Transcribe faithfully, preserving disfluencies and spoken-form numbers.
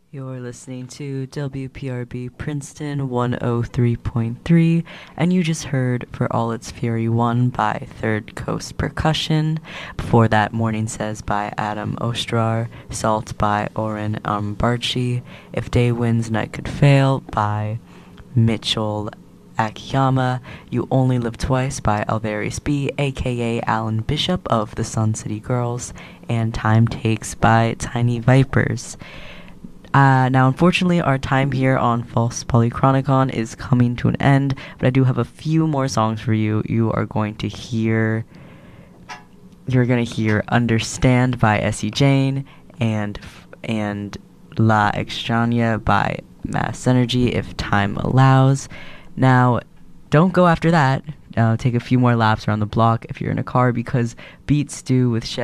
You're listening to W P R B Princeton one oh three point three, and you just heard For All Its Fury one by Third Coast Percussion. Before that, Morning Says by Adam Ostrar, Salt by Oren Ambarchi, If Day Wins, Night Could Fail by Mitchell Akiyama, You Only Live Twice by Alvaris B, aka Alan Bishop of the Sun City Girls, and Time Takes by Tiny Vipers. Uh, now, unfortunately, our time here on False Polychronicon is coming to an end, but I do have a few more songs for you. You are going to hear, you're going to hear Understand by Essie Jane, and and La Extraña by Mass Energy, if time allows. Now, don't go after that. Uh, take a few more laps around the block if you're in a car, because Beat Stew with Chef